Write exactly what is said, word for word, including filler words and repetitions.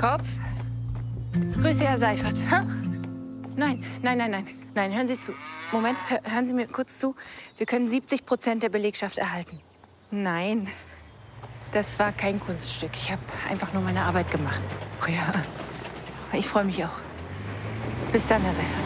Kurz. Grüße, Herr Seifert. Ha? Nein, nein, nein, nein. Nein, hören Sie zu. Moment, hör, hören Sie mir kurz zu. Wir können siebzig Prozent der Belegschaft erhalten. Nein, das war kein Kunststück. Ich habe einfach nur meine Arbeit gemacht. Oh ja, aber ich freue mich auch. Bis dann, Herr Seifert.